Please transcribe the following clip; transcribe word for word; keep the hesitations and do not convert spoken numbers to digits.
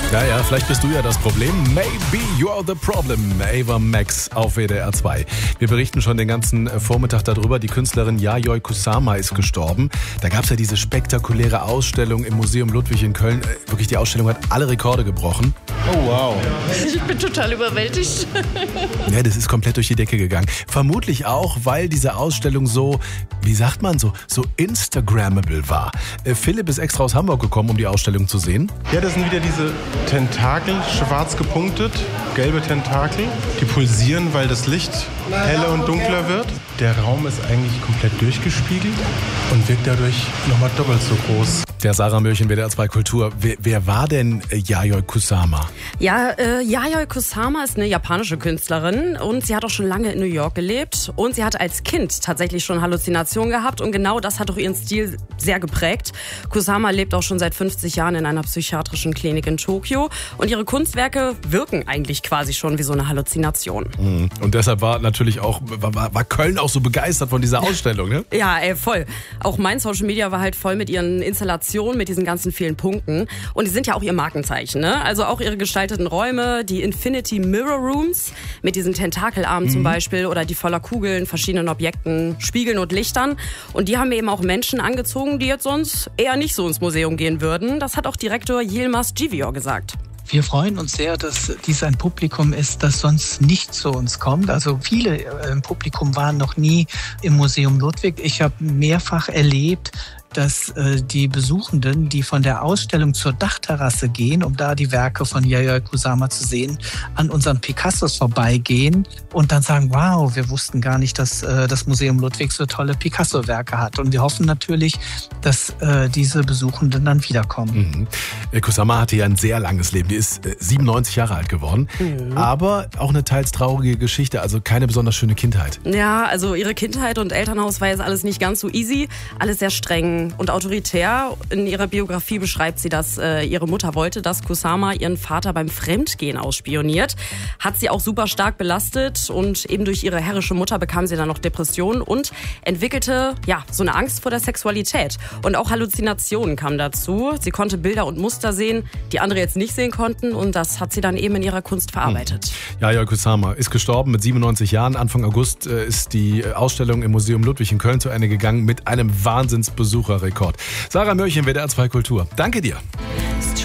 Ja, ja, vielleicht bist du ja das Problem. Maybe you're the problem. Ava Max auf W D R zwei. Wir berichten schon den ganzen Vormittag darüber. Die Künstlerin Yayoi Kusama ist gestorben. Da gab es ja diese spektakuläre Ausstellung im Museum Ludwig in Köln. Wirklich, die Ausstellung hat alle Rekorde gebrochen. Oh, wow. Ich bin total überwältigt. Ja, das ist komplett durch die Decke gegangen. Vermutlich auch, weil diese Ausstellung so, wie sagt man, so, so Instagrammable war. Äh, Philipp ist extra aus Hamburg gekommen, um die Ausstellung zu sehen. Ja, das sind wieder diese Tentakel, schwarz gepunktet, gelbe Tentakel. Die pulsieren, weil das Licht heller und dunkler wird. Der Raum ist eigentlich komplett durchgespiegelt und wirkt dadurch nochmal doppelt so groß. Der Sarah Mörchen, W D R zwei Kultur. Wer, wer war denn Yayoi Kusama? Ja, äh, Yayoi Kusama ist eine japanische Künstlerin und sie hat auch schon lange in New York gelebt und sie hat als Kind tatsächlich schon Halluzinationen gehabt und genau das hat auch ihren Stil sehr geprägt. Kusama lebt auch schon seit fünfzig Jahren in einer psychiatrischen Klinik in Tokio und ihre Kunstwerke wirken eigentlich quasi schon wie so eine Halluzination. Mhm. Und deshalb war natürlich auch, war, war Köln auch so begeistert von dieser Ausstellung, ne? Ja, ey, voll. Auch mein Social Media war halt voll mit ihren Installationen, mit diesen ganzen vielen Punkten. Und die sind ja auch ihr Markenzeichen, ne? Also auch ihre gestalteten Räume, die Infinity Mirror Rooms mit diesen Tentakelarmen mhm. zum Beispiel oder die voller Kugeln, verschiedenen Objekten, Spiegeln und Lichtern. Und die haben eben auch Menschen angezogen, die jetzt sonst eher nicht so ins Museum gehen würden. Das hat auch Direktor Yilmaz Givior gesagt. Wir freuen uns sehr, dass dies ein Publikum ist, das sonst nicht zu uns kommt. Also viele im Publikum waren noch nie im Museum Ludwig. Ich habe mehrfach erlebt, dass äh, die Besuchenden, die von der Ausstellung zur Dachterrasse gehen, um da die Werke von Yayoi Kusama zu sehen, an unseren Picassos vorbeigehen und dann sagen, wow, wir wussten gar nicht, dass äh, das Museum Ludwig so tolle Picasso-Werke hat. Und wir hoffen natürlich, dass äh, diese Besuchenden dann wiederkommen. Mhm. Kusama hatte ja ein sehr langes Leben. Die ist äh, siebenundneunzig Jahre alt geworden, mhm. aber auch eine teils traurige Geschichte, also keine besonders schöne Kindheit. Ja, also ihre Kindheit und Elternhaus war jetzt alles nicht ganz so easy, alles sehr streng und autoritär. In ihrer Biografie beschreibt sie, dass äh, ihre Mutter wollte, dass Kusama ihren Vater beim Fremdgehen ausspioniert. Hat sie auch super stark belastet und eben durch ihre herrische Mutter bekam sie dann noch Depressionen und entwickelte ja so eine Angst vor der Sexualität. Und auch Halluzinationen kamen dazu. Sie konnte Bilder und Muster sehen, die andere jetzt nicht sehen konnten und das hat sie dann eben in ihrer Kunst verarbeitet. Hm. Yayoi Kusama ist gestorben mit siebenundneunzig Jahren. Anfang August äh, ist die Ausstellung im Museum Ludwig in Köln zu Ende gegangen mit einem Wahnsinnsbesucherrekord. Sarah Mörchen, W D R zwei Kultur. Danke dir.